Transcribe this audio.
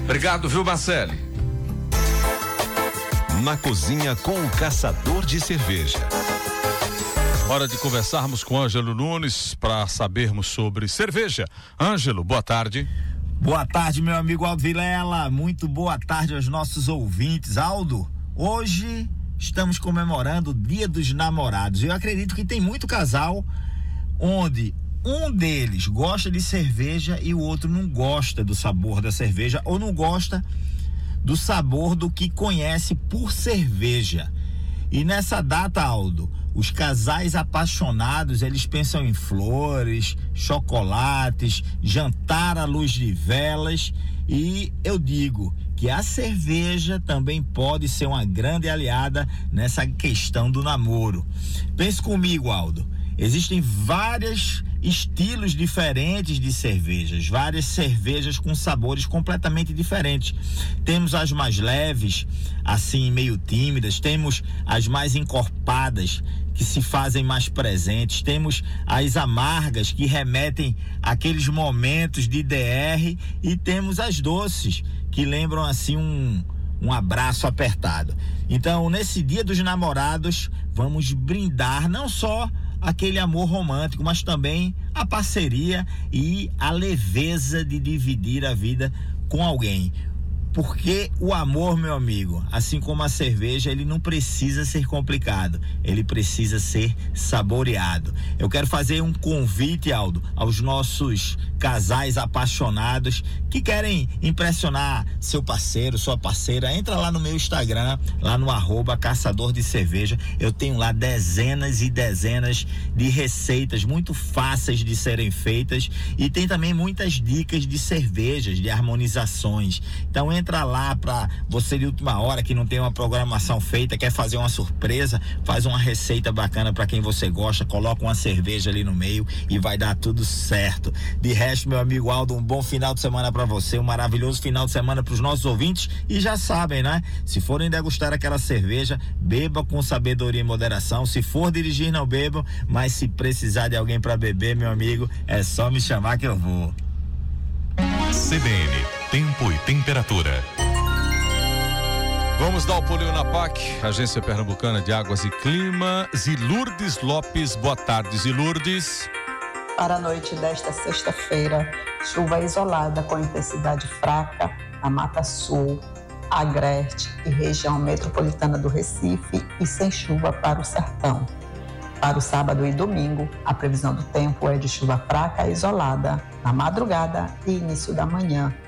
Obrigado, viu, Marcele? Na cozinha com o Caçador de Cerveja. Hora de conversarmos com Ângelo Nunes para sabermos sobre cerveja. Ângelo, boa tarde. Boa tarde, meu amigo Aldo Vilela. Muito boa tarde aos nossos ouvintes. Aldo, hoje estamos comemorando o Dia dos Namorados. Eu acredito que tem muito casal onde um deles gosta de cerveja e o outro não gosta do sabor da cerveja ou não gosta do sabor do que conhece por cerveja. E nessa data, Aldo, os casais apaixonados, eles pensam em flores, chocolates, jantar à luz de velas, e eu digo que a cerveja também pode ser uma grande aliada nessa questão do namoro. Pense comigo, Aldo. Existem vários estilos diferentes de cervejas, várias cervejas com sabores completamente diferentes. Temos as mais leves, assim meio tímidas, temos as mais encorpadas, que se fazem mais presentes, temos as amargas, que remetem àqueles momentos de DR, e temos as doces, que lembram assim um abraço apertado. Então, nesse Dia dos Namorados, vamos brindar não só aquele amor romântico, mas também a parceria e a leveza de dividir a vida com alguém. Porque o amor, meu amigo, assim como a cerveja, ele não precisa ser complicado, ele precisa ser saboreado. Eu quero fazer um convite, Aldo, aos nossos casais apaixonados que querem impressionar seu parceiro, sua parceira. Entra lá no meu Instagram, lá no @Caçador de Cerveja. Eu tenho lá dezenas e dezenas de receitas muito fáceis de serem feitas, e tem também muitas dicas de cervejas, de harmonizações. Então entra lá para você de última hora que não tem uma programação feita, quer fazer uma surpresa, faz uma receita bacana para quem você gosta, coloca uma cerveja ali no meio e vai dar tudo certo. De resto, meu amigo Aldo, um bom final de semana para você, um maravilhoso final de semana para os nossos ouvintes, e já sabem, né? Se forem degustar aquela cerveja, beba com sabedoria e moderação. Se for dirigir, não bebam, mas se precisar de alguém para beber, meu amigo, é só me chamar que eu vou. CBN, tempo e temperatura. Vamos dar o pulinho na PAC, Agência Pernambucana de Águas e Clima. Zilurdes Lopes, boa tarde, Zilurdes. Para a noite desta sexta-feira, chuva isolada com intensidade fraca na Mata Sul, Agreste e região metropolitana do Recife, e sem chuva para o sertão. Para o sábado e domingo, a previsão do tempo é de chuva fraca isolada na madrugada e início da manhã,